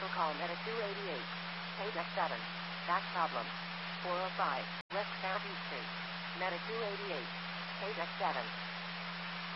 Cancel call Meta 288. Page F7. Back problem. 405. West Fairview Street. Meta 288. Page F7.